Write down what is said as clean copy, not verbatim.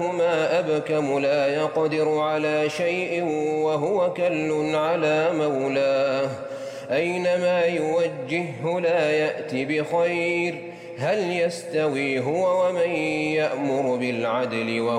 ما أبكم لا يقدر على شيء وهو كل على مولاه أينما يوجهه لا يأت بخير هل يستوي هو ومن يأمر بالعدل